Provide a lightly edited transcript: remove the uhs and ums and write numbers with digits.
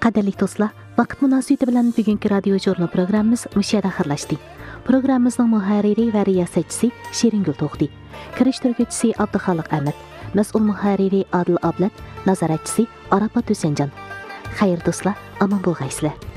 Qadirlik do'stlar, vaqt munosabati bilan bugungi radio jurnal programmamiz mushada xirlashdi. Programmamizning muharriri va riyosatchisi Shiringul To'xti, kirishtiruvchisi Abduxoliq Ahmad, mas'ul muharriri Adil Ablat, nazoratchisi Arafat Husanjon. Xayr do'stlar, aman bo'lg'aysizlar.